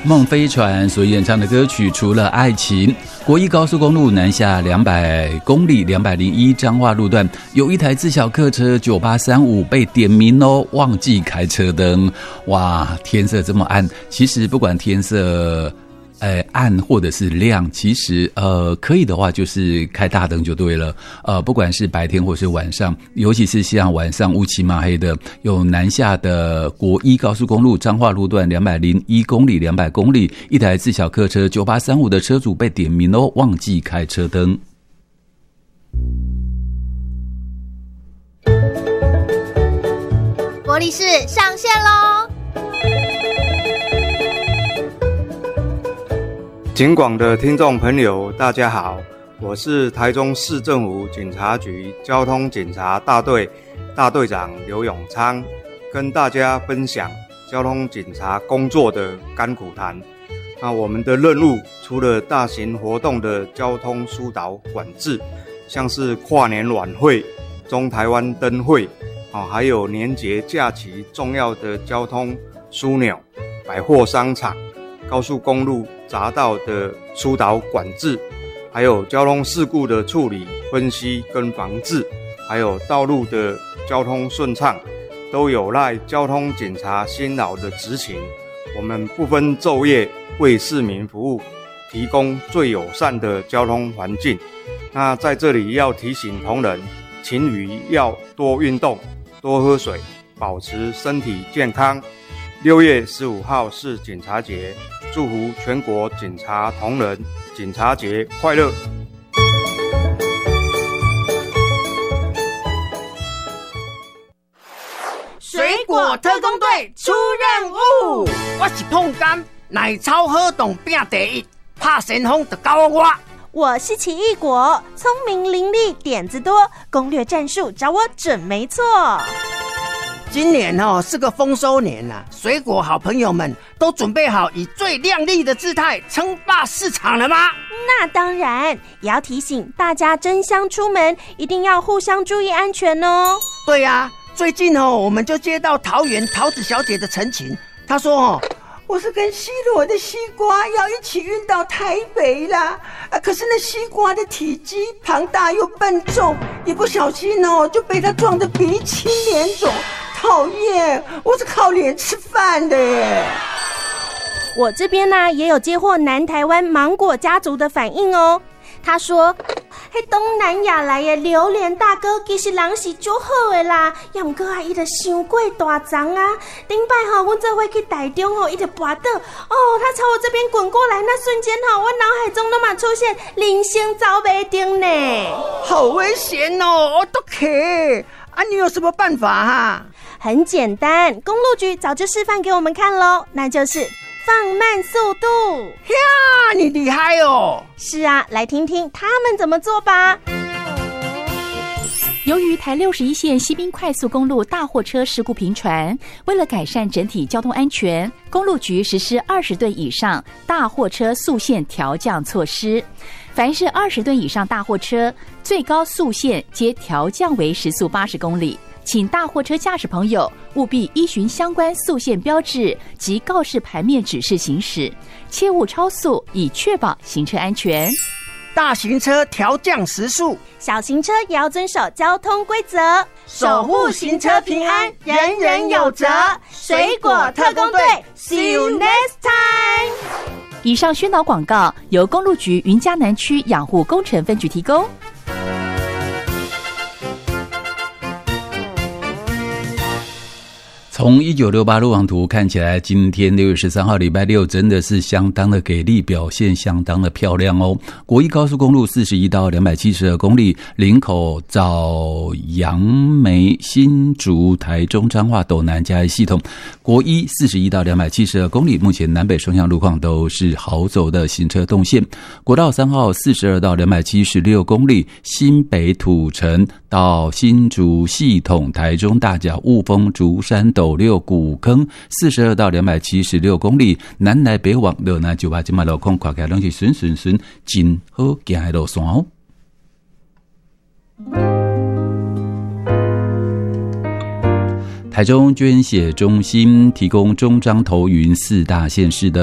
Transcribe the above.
孟飞船所演唱的歌曲，除了爱情，国一高速公路南下200公里201彰化路段，有一台自小客车9835被点名哦，忘记开车灯。哇，天色这么暗，其实不管天色暗或者是亮，其实可以的话就是开大灯就对了。不管是白天或是晚上，尤其是像晚上乌漆嘛黑的，有南下的国一高速公路彰化路段201公里200公里，一台自小客车9835的车主被点名哦，忘记开车灯。 国力士上线喽！ 警广的听众朋友大家好，我是台中市政府警察局交通警察大队大队长刘永昌，跟大家分享交通警察工作的甘苦谈。那我们的任务除了大型活动的交通疏导管制，像是跨年晚会、中台湾灯会，还有年节假期重要的交通枢纽、百货商场、高速公路匝道的疏导管制，还有交通事故的处理、分析跟防治，还有道路的交通顺畅，都有赖交通警察辛劳的执勤。我们不分昼夜为市民服务，提供最友善的交通环境。那在这里要提醒同仁，勤于要多运动、多喝水，保持身体健康。6月15号是警察节，祝福全国警察同仁警察节快乐。 水果特工队出任务，我是碰柑，奶超好动拼第一，怕神风就交我。 我是奇异果，聪明伶俐，点子多，攻略战术找我准没错。 今年是个丰收年啊，水果好朋友们都准备好以最亮丽的姿态称霸市场了吗？ 那当然，也要提醒大家争相出门，一定要互相注意安全哦。 对啊，最近我们就接到桃园桃子小姐的陈情，她说我是跟西螺的西瓜要一起运到台北啦，可是那西瓜的体积庞大又笨重，一不小心就被它撞得鼻青脸肿。讨厌，我是靠脸吃饭的耶。 我这边呢也有接获南台湾芒果家族的反应哦。他说，东南亚来的榴莲大哥其实人是很好的啦，也不过他伤过大张啊。顶摆我做伙去台中他就跌倒，他朝我这边滚过来，那瞬间我脑海中都出现人生走不定呢。 好危险哦，我都可你有什么办法很简单，公路局早就示范给我们看咯，那就是放慢速度。 呀，你厉害哦！ 是啊，来听听他们怎么做吧。 由于台61线西滨快速公路大货车事故频传，为了改善整体交通安全，公路局实施20吨以上大货车速限调降措施。凡是20吨以上大货车，最高速限皆调降为时速80公里。请大货车驾驶朋友务必依循相关速限标志及告示牌面指示行驶，切勿超速，以确保行车安全。 大型车调降时速， 小型车也要遵守交通规则， 守护行车平安，人人有责。 水果特工队 ，See you next time。 以上宣导广告由公路局云嘉南区养护工程分局提供。 从1968路网图看起来，今天6月13号礼拜六真的是相当的给力，表现相当的漂亮哦。国一高速公路41到272公里，林口找杨梅新竹台中彰化斗南嘉义系统，国一41到272公里，目前南北双向路况都是好走的行车动线。国道3号42到276公里，新北土城到新竹系统台中大甲雾峰竹山斗六古坑42到276公里，南来北往路那就把这马路况看起来拢是顺顺顺，真好行的路线哦。台中捐血中心提供中彰投云4大县市的